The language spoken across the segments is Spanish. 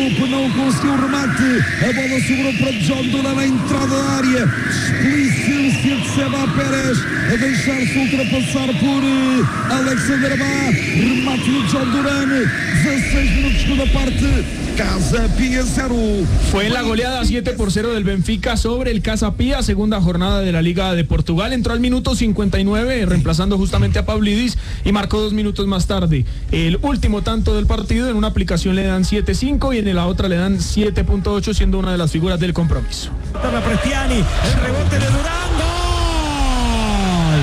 Diop não conseguiu o remate. A bola sobrou para John Duran na entrada da área. Explicência de Seba Pérez a deixar-se ultrapassar por Alexander Bá. Remate de John Duran. 16 minutos, segunda parte. Casa Pia 0. Fue la goleada 7-0 del Benfica sobre el Casa Pia, segunda jornada de la Liga de Portugal. Entró al minuto 59, reemplazando justamente a Pavlidis, y marcó 2 minutos más tarde. El último tanto del partido, en una aplicación le dan 7.5 y en la otra le dan 7.8, siendo una de las figuras del compromiso. Prestiani, el rebote de Durán, ¡gol!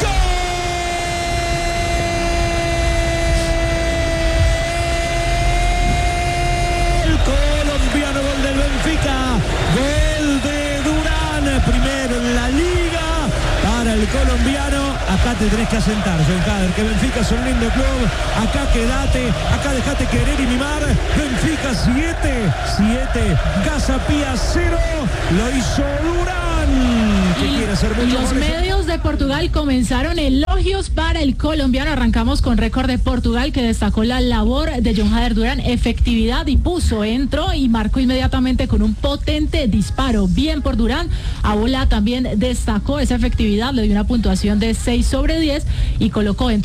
Colombiano, gol del Benfica, gol de Durán, primero en la Liga para el colombiano. Acá te tenés que asentar, John Kader, que Benfica es un lindo club. Acá quédate, acá dejate querer y mimar. Benfica 7, Casa Pia 0, lo hizo Durán. Los medios de Portugal comenzaron elogios para el colombiano. Arrancamos con Récord de Portugal, que destacó la labor de John Kader Durán, efectividad, y entró y marcó inmediatamente con un potente disparo. Bien por Durán. Abola también destacó esa efectividad, le dio una puntuación de 6/10 y colocó